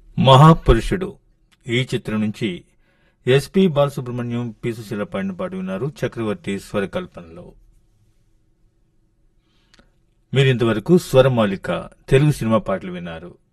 మహాపురుషుడు ఈ చిత్రం నుంచి ఎస్పి బాలసుబ్రహ్మణ్యం, పి సుశీల పాడిన పాట విన్నారు చక్రవర్తి స్వరకల్పనలో. మీరింతవరకు స్వరమాలిక తెలుగు సినిమా పాటలు విన్నారు.